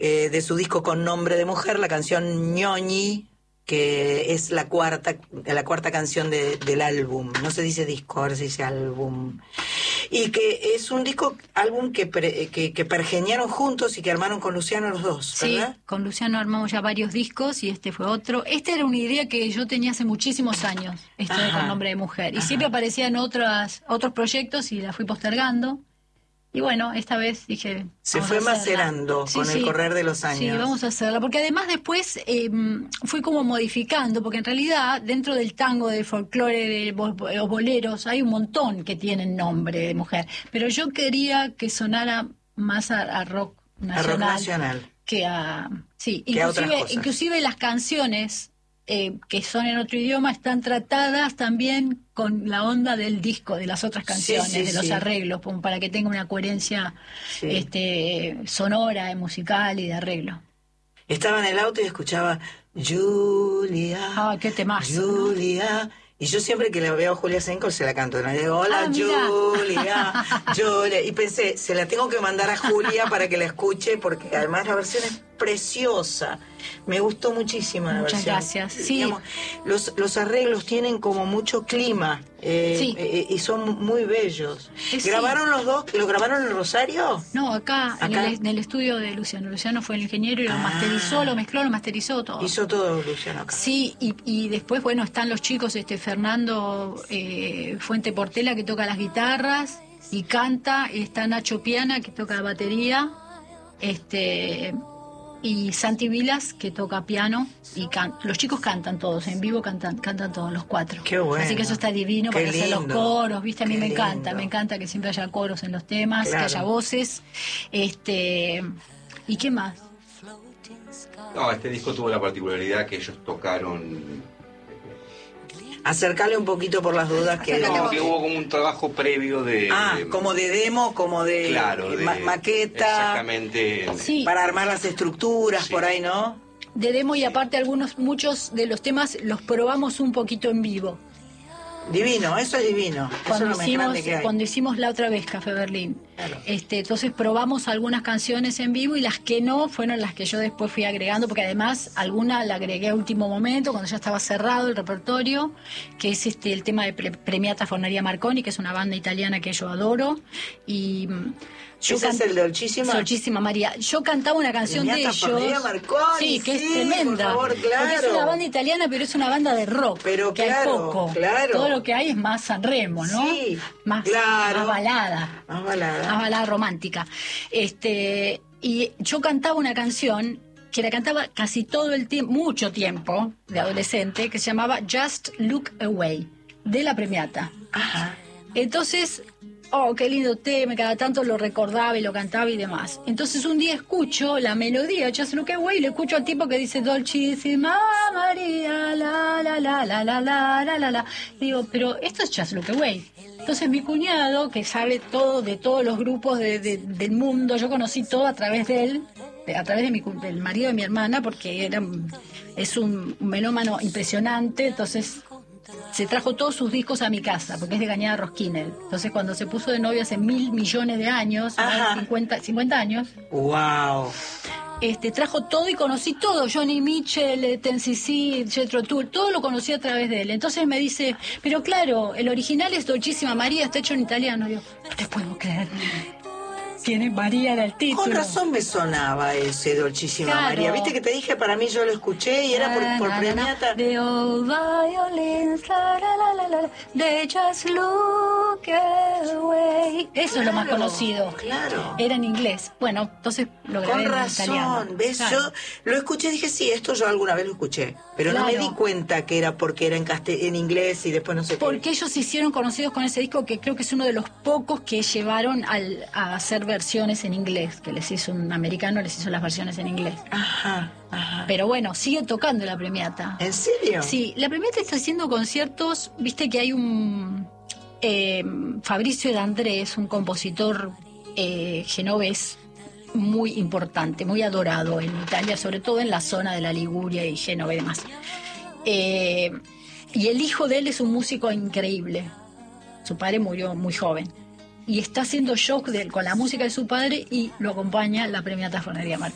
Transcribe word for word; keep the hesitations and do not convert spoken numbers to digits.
eh, de su disco con nombre de mujer, la canción Ñoñi, que es la cuarta la cuarta canción de, del álbum. No se dice disco, ahora se dice álbum. Y que es un disco, álbum que, pre, que, que pergeñaron juntos y que armaron con Luciano los dos, ¿verdad? Sí, con Luciano armamos ya varios discos y este fue otro. Esta era una idea que yo tenía hace muchísimos años, esto de con nombre de mujer. Y Ajá. siempre aparecía en otras, otros proyectos y la fui postergando. Y bueno, esta vez dije... Se fue macerando sí, con sí, el correr de los años. Sí, vamos a hacerla. Porque además después eh, fui como modificando, porque en realidad dentro del tango, del folclore, de los boleros, hay un montón que tienen nombre de mujer. Pero yo quería que sonara más a, a rock nacional. A rock nacional. Que a... Sí, que inclusive, a otras cosas. Inclusive las canciones... Eh, que son en otro idioma, están tratadas también con la onda del disco, de las otras canciones, sí, sí, de los sí. arreglos, para que tenga una coherencia sí. este, sonora, musical y de arreglo. Estaba en el auto y escuchaba Julia, ah, qué temazo, Julia, ¿no? Y yo siempre que la veo a Julia Senko se la canto, ¿no? Y digo, hola, ah, Julia, Julia. Y pensé, se la tengo que mandar a Julia para que la escuche, porque además la versión es preciosa. Me gustó muchísimo la Muchas versión. Muchas gracias. Sí. Digamos, los, los arreglos tienen como mucho clima eh, sí. eh, y son muy bellos. Eh, ¿Grabaron sí. los dos? ¿Los grabaron en Rosario? No, acá, ¿Acá? En, el, en el estudio de Luciano. Luciano fue el ingeniero y lo ah. masterizó, lo mezcló, lo masterizó todo. Hizo todo Luciano acá. Sí, y, y después, bueno, están los chicos, este Fernando eh, Fuente Portela, que toca las guitarras y canta, está Nacho Piana, que toca la batería, este... y Santi Vilas, que toca piano, y can los chicos cantan todos, en vivo cantan cantan todos los cuatro. Qué bueno. Así que eso está divino Qué para lindo. hacer los coros, ¿viste? A mí Qué me encanta, lindo. me encanta que siempre haya coros en los temas, claro. que haya voces. Este, ¿y qué más? No, este disco tuvo la particularidad que ellos tocaron... Acercarle un poquito por las dudas que... No, que hubo como un trabajo previo de... Ah, como de demo, como de, claro, de ma maqueta. Exactamente. Sí. Para armar las estructuras, sí. por ahí, ¿no? De demo y aparte algunos, muchos de los temas los probamos un poquito en vivo. Divino, eso es divino. Cuando, eso es hicimos, que hay. cuando hicimos la otra vez Café Berlín. Claro. Este, entonces probamos algunas canciones en vivo y las que no fueron las que yo después fui agregando, porque además alguna la agregué a último momento, cuando ya estaba cerrado el repertorio, que es este el tema de Pre Premiata Forneria Marconi, que es una banda italiana que yo adoro. Y yo ¿Ese es el Dolcísima? Dolcísima María. Yo cantaba una canción Premiata de ellos. Forneria Marconi, sí, que sí, es tremenda. Por favor, claro. Porque es una banda italiana, pero es una banda de rock. Pero que claro, hay poco. claro. Todo lo que hay es más Sanremo, ¿no? Sí, más, claro. más balada. Más balada. Más balada romántica. Este, y yo cantaba una canción que la cantaba casi todo el tiempo, mucho tiempo, de adolescente, que se llamaba Just Look Away, de la Premiata. Ajá. Entonces, oh, qué lindo tema, cada tanto lo recordaba y lo cantaba y demás. Entonces un día escucho la melodía Just Look Away y le escucho al tipo que dice Dolcísima María, la la la la la la la la la. Digo, pero esto es Just Look Away. Entonces mi cuñado, que sabe todo de todos los grupos de, de, del mundo, yo conocí todo a través de él, de, a través de mi, del marido de mi hermana, porque era, es un melómano impresionante, entonces se trajo todos sus discos a mi casa, porque es de Cañada Rosquinel. Entonces cuando se puso de novio hace mil millones de años, cincuenta, cincuenta años, wow. Este, trajo todo y conocí todo, Johnny Mitchell, Ten C C, Jethro Tull, todo lo conocí a través de él. Entonces me dice, pero claro, el original es Dolcísima María, está hecho en italiano. Yo, no te puedo creer. Tiene María era el título. Con razón me sonaba ese Dolcísima claro. María. Viste que te dije, para mí yo lo escuché y era por, por na, Premiata. The old violins, la, la, la, la, la, they just look away. Eso claro, es lo más conocido. Claro. Era en inglés. Bueno, entonces lo grabé Con en razón, italiano. ¿ves? Claro. Yo lo escuché y dije, sí, esto yo alguna vez lo escuché. Pero claro. no me di cuenta que era porque era en, en inglés y después no sé Porque qué. ellos se hicieron conocidos con ese disco, que creo que es uno de los pocos que llevaron al, a hacer versiones en inglés. Que les hizo un americano, les hizo las versiones en inglés. Ajá, ajá. Pero bueno, sigue tocando la Premiata. ¿En serio? Sí, la Premiata está haciendo conciertos, viste que hay un eh, Fabricio de Andrés, un compositor eh, genovés muy importante, muy adorado en Italia, sobre todo en la zona de la Liguria y Génova y demás. Eh, y el hijo de él es un músico increíble. Su padre murió muy joven. Y está haciendo shock de él con la música de su padre y lo acompaña la Premiata Forneria Marconi.